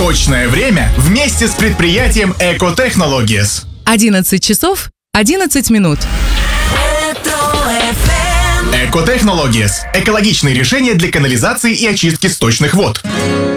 Точное время вместе с предприятием Экотехнологиес. 11 часов 11 минут. Экотехнологиес. Экологичные решения для канализации и очистки сточных вод.